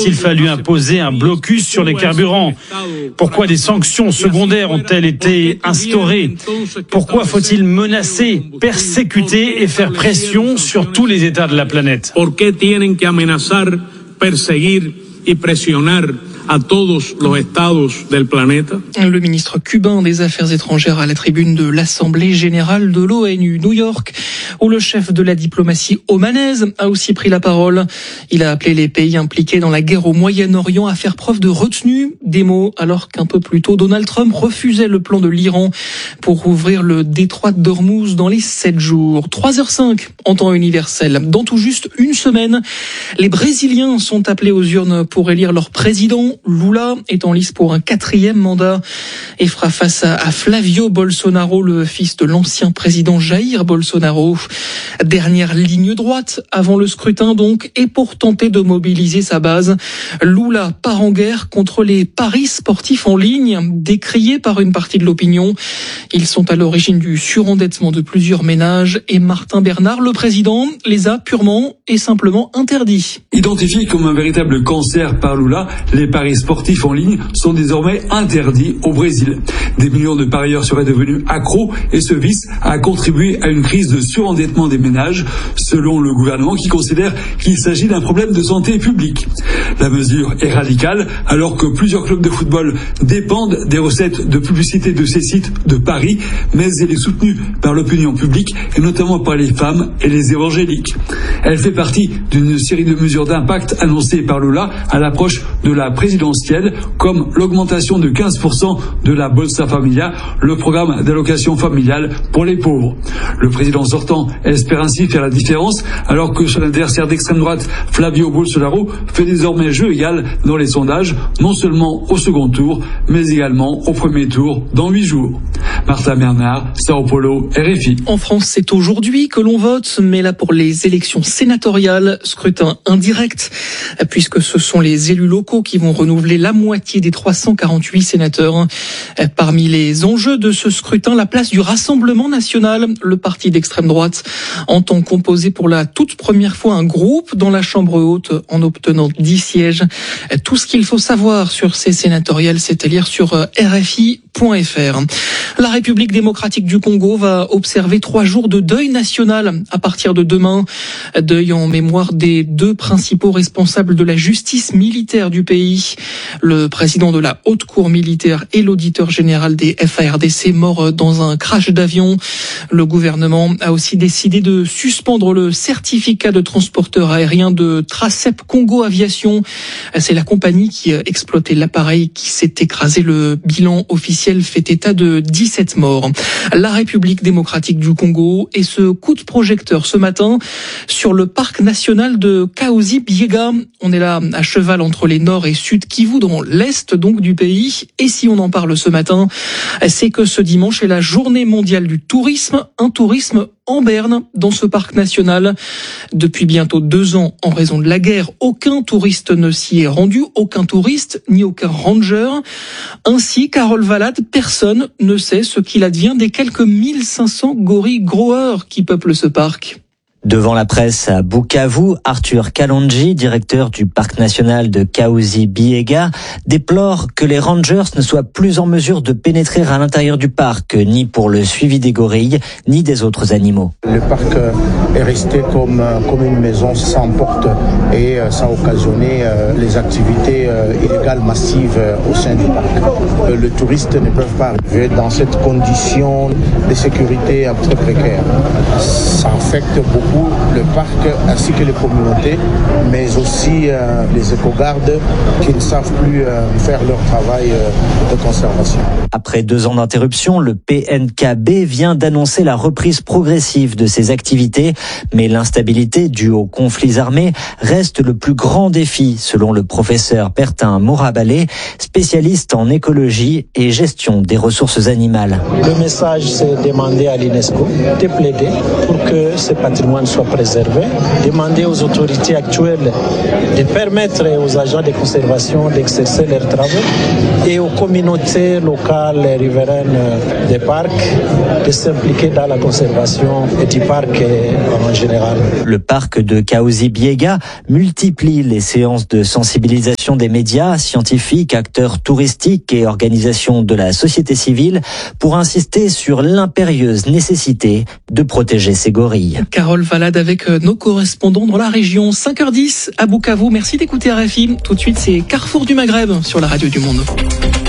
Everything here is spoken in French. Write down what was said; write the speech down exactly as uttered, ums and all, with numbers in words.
a-t-il fallu imposer un blocus sur les carburants? Pourquoi des sanctions secondaires ont-elles été instaurées? Pourquoi faut-il menacer, persécuter et faire pression sur tous les États de la planète? A todos los estados del planeta. Le ministre cubain des Affaires étrangères à la tribune de l'Assemblée générale de l'ONU, New York, où le chef de la diplomatie omanaise a aussi pris la parole. Il a appelé les pays impliqués dans la guerre au Moyen-Orient à faire preuve de retenue, des mots alors qu'un peu plus tôt Donald Trump refusait le plan de l'Iran pour ouvrir le détroit d'Ormuz dans les sept jours. trois heures cinq en temps universel. Dans tout juste une semaine, les Brésiliens sont appelés aux urnes pour élire leur président. Lula est en lice pour un quatrième mandat et fera face à, à Flavio Bolsonaro, le fils de l'ancien président Jair Bolsonaro. Dernière ligne droite avant le scrutin donc, et pour tenter de mobiliser sa base, Lula part en guerre contre les paris sportifs en ligne, décriés par une partie de l'opinion. Ils sont à l'origine du surendettement de plusieurs ménages et Martin Bernard, le président, les a purement et simplement interdits. Identifiés comme un véritable cancer par Lula, les paris sportifs en ligne sont désormais interdits au Brésil. Des millions de parieurs seraient devenus accros et ce vice a contribué à une crise de surendettement des ménages, selon le gouvernement qui considère qu'il s'agit d'un problème de santé publique. La mesure est radicale alors que plusieurs clubs de football dépendent des recettes de publicité de ces sites de paris, mais elle est soutenue par l'opinion publique et notamment par les femmes et les évangéliques. Elle fait partie d'une série de mesures d'impact annoncées par Lula à l'approche de la présidentielle, comme l'augmentation de quinze pour cent de la Bolsa Familia, le programme d'allocation familiale pour les pauvres. Le président sortant espère ainsi faire la différence, alors que son adversaire d'extrême droite, Flavio Bolsonaro, fait désormais jeu égal dans les sondages, non seulement au second tour, mais également au premier tour dans huit jours. Martin Bernard, Sao Paulo, R F I. En France, c'est aujourd'hui que l'on vote, mais là pour les élections sénatoriales, scrutin indirect, puisque ce sont les élus locaux qui vont renouveler la moitié des trois cent quarante-huit sénateurs. Parmi les enjeux de ce scrutin, la place du Rassemblement national. Le parti d'extrême droite entend composer pour la toute première fois un groupe dans la Chambre haute en obtenant dix sièges. Tout ce qu'il faut savoir sur ces sénatoriales, c'est à lire sur R F I point F R. La République démocratique du Congo va observer trois jours de deuil national à partir de demain. Deuil en mémoire des deux principaux responsables de la justice militaire du pays. Le président de la haute cour militaire et l'auditeur général des F A R D C morts dans un crash d'avion. Le gouvernement a aussi décidé de suspendre le certificat de transporteur aérien de Tracep Congo Aviation. C'est la compagnie qui exploitait l'appareil qui s'est écrasé. Le bilan officiel fait état de dix-sept morts. La République démocratique du Congo et ce coup de projecteur ce matin sur le parc national de Kahuzi-Biega. On est là à cheval entre les nord et sud Kivu dans l'est donc du pays. Et si on en parle ce matin, c'est que ce dimanche est la journée mondiale du tourisme, un tourisme en berne dans ce parc national. Depuis bientôt deux ans, en raison de la guerre, aucun touriste ne s'y est rendu, aucun touriste ni aucun ranger. Ainsi, Carole Valade, personne ne sait ce qu'il advient des quelques mille cinq cents gorilles growers qui peuplent ce parc. Devant la presse à Bukavu, Arthur Kalonji, directeur du parc national de Kahuzi-Biega, déplore que les rangers ne soient plus en mesure de pénétrer à l'intérieur du parc, ni pour le suivi des gorilles, ni des autres animaux. Le parc est resté comme, comme une maison sans porte et ça a occasionné les activités illégales massives au sein du parc. Les touristes ne peuvent pas arriver dans cette condition de sécurité très précaire. Ça affecte beaucoup le parc ainsi que les communautés, mais aussi euh, les éco-gardes qui ne savent plus euh, faire leur travail euh, de conservation. Après deux ans d'interruption, le P N K B vient d'annoncer la reprise progressive de ses activités, mais l'instabilité due aux conflits armés reste le plus grand défi, selon le professeur Bertin Morabalé, spécialiste en écologie et gestion des ressources animales. Le message, c'est demander à l'UNESCO de plaider pour que ce patrimoine patrimoine soit préservé, demander aux autorités actuelles de permettre aux agents de conservation d'exercer leurs travaux et aux communautés locales riveraines des parcs de s'impliquer dans la conservation du parc en général. Le parc de Kahuzi-Biega multiplie les séances de sensibilisation des médias, scientifiques, acteurs touristiques et organisations de la société civile pour insister sur l'impérieuse nécessité de protéger ces gorilles. Carole Valade avec nos correspondants dans la région. cinq heures dix à Bukavu. Merci d'écouter R F I. Tout de suite, c'est Carrefour du Maghreb sur la radio du Monde.